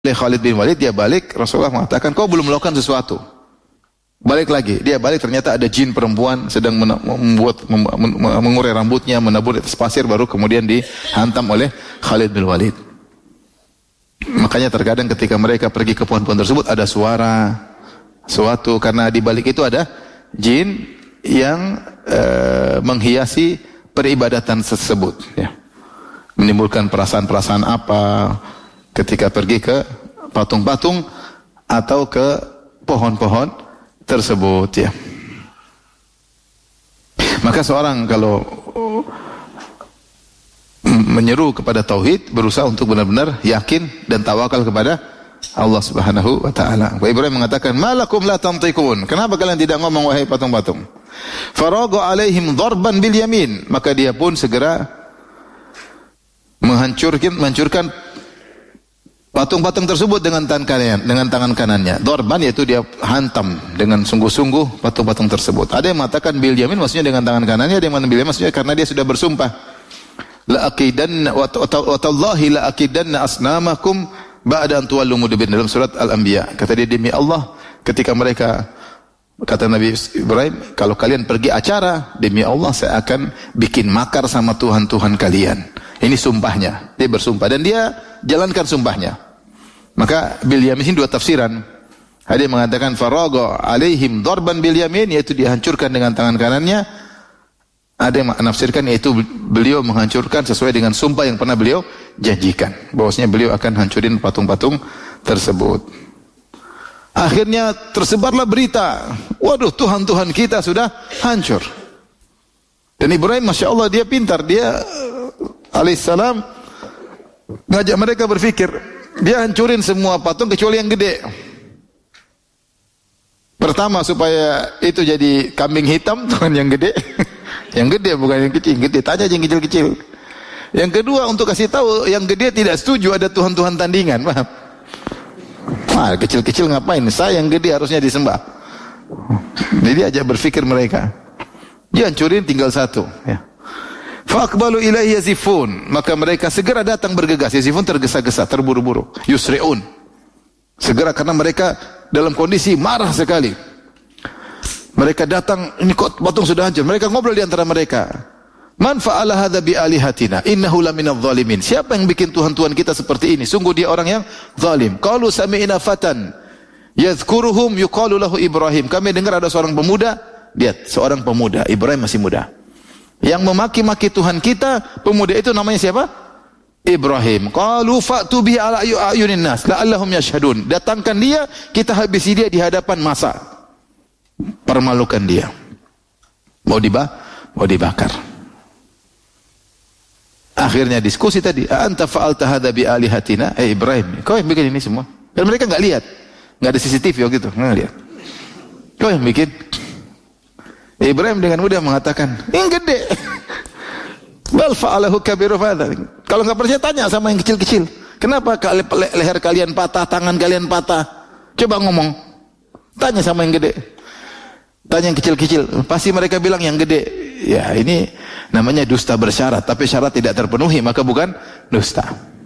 oleh Khalid bin Walid, dia balik, Rasulullah mengatakan, kau belum melakukan sesuatu. Balik lagi, dia balik, ternyata ada jin perempuan sedang mengurai rambutnya, menabur di atas pasir, baru kemudian dihantam oleh Khalid bin Walid. Makanya terkadang ketika mereka pergi ke pohon-pohon tersebut ada suara, suatu, karena di balik itu ada jin yang menghiasi peribadatan tersebut. Ya. Menimbulkan perasaan-perasaan apa ketika pergi ke patung-patung atau ke pohon-pohon tersebut, ya. Maka seorang kalau menyeru kepada tauhid, berusaha untuk benar-benar yakin dan tawakal kepada Allah Subhanahu wa taala. Wa Ibrahim mengatakan, "Malakum la tantiqun?" Kenapa kalian tidak ngomong wahai patung-patung? Faragha alaihim darban bil yamin. Maka dia pun segera menghancurkan patung-patung tersebut dengan tangan kanannya. Dorban yaitu dia hantam dengan sungguh-sungguh patung-patung tersebut. Ada yang mengatakan bil yamin maksudnya dengan tangan kanannya, ada yang mengatakan bil yamin maksudnya karena dia sudah bersumpah. La aqidanna wa tallahi la aqidanna asnamakum ba'da an tuwallu mudbir, dalam surat Al-Anbiya. Kata dia, demi Allah, ketika mereka, kata Nabi Ibrahim, kalau kalian pergi acara, demi Allah saya akan bikin makar sama Tuhan-Tuhan kalian. Ini sumpahnya. Dia bersumpah dan dia jalankan sumpahnya. Maka bil yamin ini dua tafsiran. Ada yang mengatakan faragha alaihim darban bil yamin, yaitu dihancurkan dengan tangan kanannya. Ada yang menafsirkan yaitu beliau menghancurkan sesuai dengan sumpah yang pernah beliau janjikan, bahwasanya beliau akan hancurin patung-patung tersebut. Akhirnya tersebarlah berita, waduh, Tuhan-Tuhan kita sudah hancur. Dan Ibrahim, Masya Allah, dia pintar, dia alaihissalam ngajak mereka berpikir. Dia hancurin semua patung kecuali yang gede. Pertama supaya itu jadi kambing hitam, Tuhan yang gede. Yang gede bukan yang kecil, gede. Tanya aja yang kecil-kecil. Yang kedua untuk kasih tahu yang gede tidak setuju ada Tuhan-Tuhan tandingan, paham? Kecil-kecil ngapain? Saya yang gede harusnya disembah. Jadi ajak berpikir mereka. Dia hancurin tinggal satu, ya. Faqbalu ilaihi yazifun, maka mereka segera datang bergegas. Yazifun tergesa-gesa, terburu-buru. Yusri'un, segera, karena mereka dalam kondisi marah sekali. Mereka datang, ini kok patung sudah hancur. Mereka ngobrol di antara mereka. Man fa'ala hadza bi alihatina innahu laminadh dhalimin. Siapa yang bikin Tuhan-Tuhan kita seperti ini? Sungguh dia orang yang zalim. Qalu sami'na fatan yadhkuruhum yuqalu lahu Ibrahim. Kami dengar ada seorang pemuda, lihat, seorang pemuda, Ibrahim masih muda, yang memaki-maki Tuhan kita. Pemuda itu namanya siapa? Ibrahim. Qalu fa'tu bi ala ayunin nas la'allahum yashhadun. Datangkan dia, kita habisi dia di hadapan masa. Permalukan dia. Mau dibakar. Akhirnya diskusi tadi, anta fa'alta hadza bi alihatina? Ibrahim, kau yang bikin ini semua? Dan mereka enggak lihat. Enggak ada CCTV waktu itu, enggak lihat. Kau yang bikin? Ibrahim dengan mudah mengatakan, yang gede. Bal fa'alahu kabiru hadza. Kalau enggak percaya tanya sama yang kecil-kecil. Kenapa leher kalian patah, tangan kalian patah? Coba ngomong. Tanya sama yang gede. Tanya yang kecil-kecil, pasti mereka bilang yang gede. Ya, ini namanya dusta bersyarat, tapi syarat tidak terpenuhi, maka bukan dusta.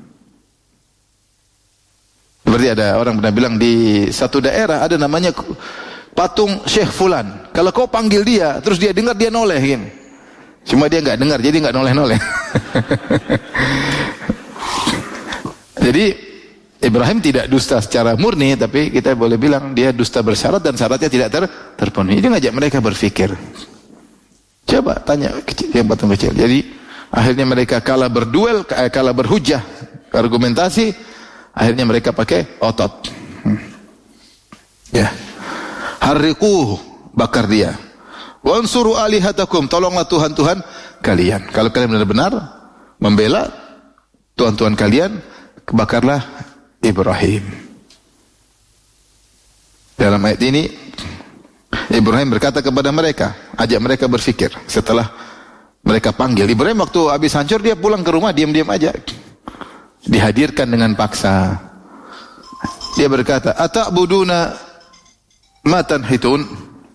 Seperti ada orang pernah bilang di satu daerah ada namanya patung Syekh Fulan. Kalau kau panggil dia, terus dia dengar, dia noleh gini. Cuma dia enggak dengar, jadi enggak noleh-noleh. Jadi Ibrahim tidak dusta secara murni, tapi kita boleh bilang dia dusta bersyarat dan syaratnya tidak terpenuhi. Dia ngajak mereka berpikir. Coba tanya yang patung kecil. Jadi akhirnya mereka kalah berduel, kalah berhujah, argumentasi. Akhirnya mereka pakai otot. Ya. Harriquhu, bakar dia. Wansuru alihatakum, tolonglah Tuhan-Tuhan kalian. Kalau kalian benar-benar membela Tuhan-Tuhan kalian, bakarlah Ibrahim. Dalam ayat ini Ibrahim berkata kepada mereka, ajak mereka berfikir. Setelah mereka panggil Ibrahim, waktu habis hancur dia pulang ke rumah diam-diam aja. Dihadirkan dengan paksa. Dia berkata, ata'buduna ma tanhitun?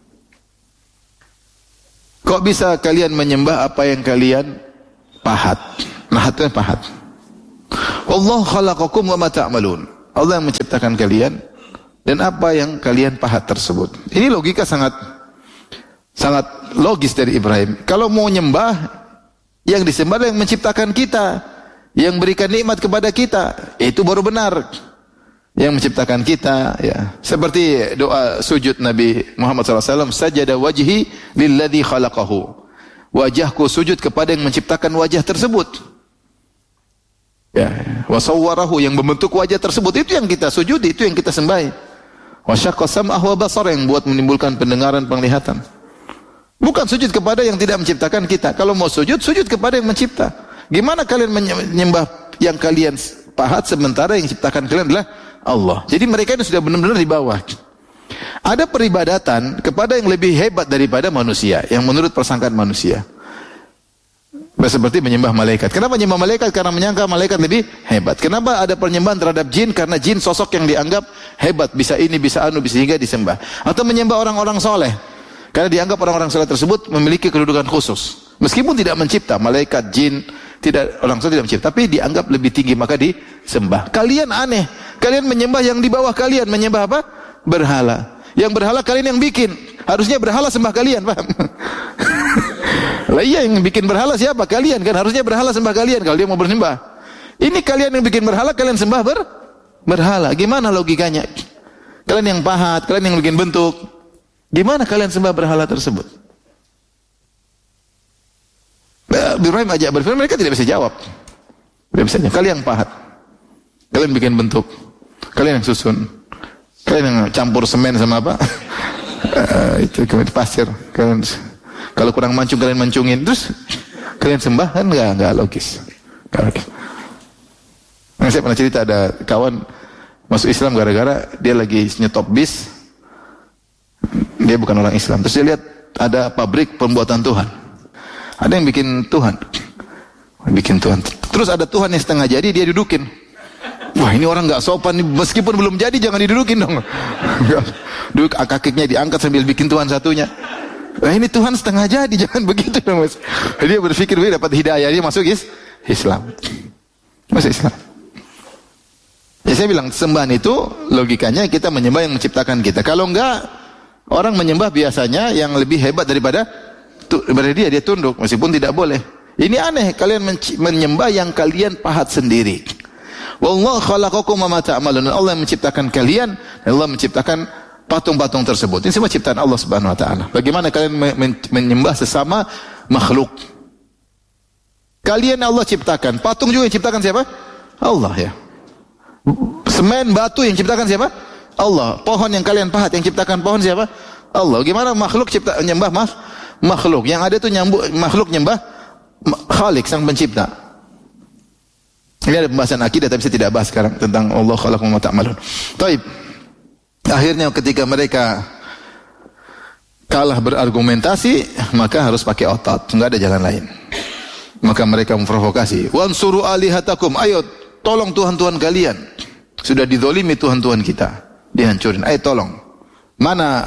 Kok bisa kalian menyembah apa yang kalian pahat? Nahat itu pahat. Allah khalaqakum wa ma ta'malun. Allah yang menciptakan kalian dan apa yang kalian pahat tersebut. Ini logika sangat logis dari Ibrahim. Kalau mau nyembah, yang disembah yang menciptakan kita, yang berikan nikmat kepada kita, itu baru benar. Yang menciptakan kita, ya. Seperti doa sujud Nabi Muhammad SAW, sajada wajhi lilladzi khalaqahu. Wajahku sujud kepada yang menciptakan wajah tersebut. Ya, wasawwarahu, yang membentuk wajah tersebut, itu yang kita sujudi, itu yang kita sembahi. Wasyaqqa sam'ahu wa basara, yang buat menimbulkan pendengaran, penglihatan. Bukan sujud kepada yang tidak menciptakan kita. Kalau mau sujud, sujud kepada yang mencipta. Gimana kalian menyembah yang kalian pahat sementara yang menciptakan kalian adalah Allah. Jadi mereka ini sudah benar-benar di bawah. Ada peribadatan kepada yang lebih hebat daripada manusia, yang menurut persangkaan manusia. Seperti menyembah malaikat. Kenapa menyembah malaikat? Karena menyangka malaikat lebih hebat. Kenapa ada penyembahan terhadap jin? Karena jin sosok yang dianggap hebat, bisa ini, bisa anu, bisa hingga disembah. Atau menyembah orang-orang soleh, karena dianggap orang-orang soleh tersebut memiliki kedudukan khusus. Meskipun tidak mencipta, malaikat, jin, tidak, orang soleh tidak mencipta, tapi dianggap lebih tinggi, maka disembah. Kalian aneh. Kalian menyembah yang di bawah kalian. Menyembah apa? Berhala. Yang berhala kalian yang bikin. Harusnya berhala sembah kalian, paham? Lah iya, yang bikin berhala siapa? Kalian kan, harusnya berhala sembah kalian kalau dia mau bersembah. Ini kalian yang bikin berhala, kalian sembah berhala. Gimana logikanya? Kalian yang pahat, kalian yang bikin bentuk. Gimana kalian sembah berhala tersebut? Ibrahim ajak berfirman, mereka tidak bisa jawab. Tidak bisa jawab. Kalian yang pahat, kalian bikin bentuk, kalian yang susun, kalian yang campur semen sama apa? Itu pasir. Kalian, kalau kurang mancung kalian mancungin, terus kalian sembah, kan nggak logis. Nggak logis. Nah, saya pernah cerita ada kawan masuk Islam gara-gara dia lagi nyetop bis, dia bukan orang Islam, terus dia lihat ada pabrik pembuatan Tuhan, ada yang bikin Tuhan, terus ada Tuhan yang setengah jadi, dia dudukin. Wah, ini orang nggak sopan, meskipun belum jadi jangan didudukin dong. Duduk, kakinya diangkat sambil bikin Tuhan satunya. Nah, ini Tuhan setengah jadi, jangan begitu dong, Mas. Dia berpikir dia dapat hidayah, dia masuk Islam. Masuk Islam. Ya, saya bilang sembahan itu logikanya kita menyembah yang menciptakan kita. Kalau enggak, orang menyembah biasanya yang lebih hebat daripada dia tunduk, meskipun tidak boleh. Ini aneh, kalian menyembah yang kalian pahat sendiri. Wallahu khalaqakum wa ma ta'malun. Allah yang menciptakan kalian, Allah menciptakan patung-patung tersebut. Ini semua ciptaan Allah Subhanahu wa taala. Bagaimana kalian menyembah sesama makhluk? Kalian Allah ciptakan, patung juga yang ciptakan siapa? Allah, ya. Semen, batu yang ciptakan siapa? Allah. Pohon yang kalian pahat yang ciptakan pohon siapa? Allah. Gimana makhluk nyembah makhluk? Yang ada itu makhluk nyembah Khalik, sang pencipta. Ini ada pembahasan akidah, tapi saya tidak bahas sekarang tentang Allah khalaqakum wa ta'malun. Taib. Akhirnya ketika mereka kalah berargumentasi, maka harus pakai otot, enggak ada jalan lain. Maka mereka memprovokasi. Wansuru alihatakum, ayo tolong Tuhan-Tuhan kalian. Sudah dizalimi Tuhan-Tuhan kita, dihancurin. Ayo tolong. Mana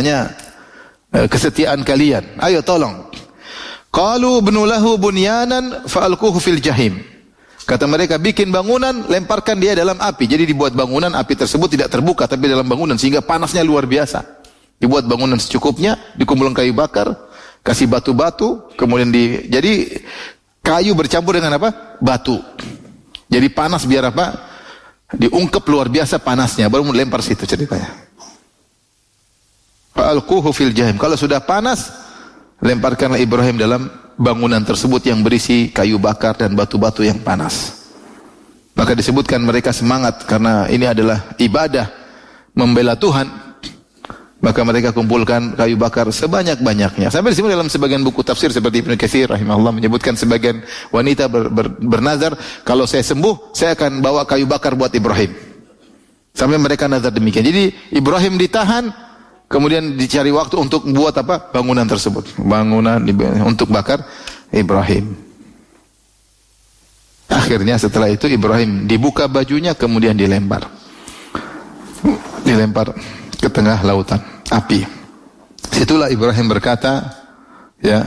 kesetiaan kalian? Ayo tolong. Qalu bnulahu bunyanan fa'alquhu fil jahim. Kata mereka, bikin bangunan, lemparkan dia dalam api. Jadi dibuat bangunan, api tersebut tidak terbuka, tapi dalam bangunan, sehingga panasnya luar biasa. Dibuat bangunan secukupnya, dikumpulkan kayu bakar, kasih batu-batu, kemudian jadi kayu bercampur dengan apa? Batu. Jadi panas biar apa? Diungkep luar biasa panasnya, baru melempar situ ceritanya. Fa'alquhu fil jahim. Kalau sudah panas, lemparkanlah Ibrahim dalam bangunan tersebut yang berisi kayu bakar dan batu-batu yang panas. Maka disebutkan mereka semangat karena ini adalah ibadah membela Tuhan. Maka mereka kumpulkan kayu bakar sebanyak-banyaknya. Sampai disebut dalam sebagian buku tafsir seperti Ibnu Katsir rahimahullah menyebutkan sebagian wanita bernazar, kalau saya sembuh, saya akan bawa kayu bakar buat Ibrahim. Sampai mereka nazar demikian. Jadi Ibrahim ditahan, kemudian dicari waktu untuk buat apa? Bangunan tersebut. Bangunan untuk bakar Ibrahim. Akhirnya setelah itu Ibrahim dibuka bajunya, kemudian dilempar ke tengah lautan api. Situlah Ibrahim berkata, ya,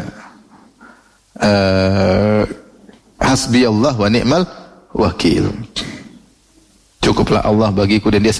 hasbi Allah wa ni'mal wakil. Cukup berfirmanlah Allah bagiku dan dia